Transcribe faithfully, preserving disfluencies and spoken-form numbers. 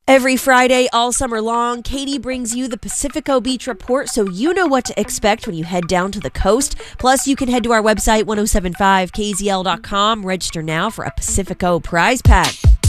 Every Friday, all summer long, Katie brings you the Pacifico Beach Report so you know what to expect when you head down to the coast. Plus, you can head to our website, ten seventy-five K Z L dot com. Register now for a Pacifico prize pack.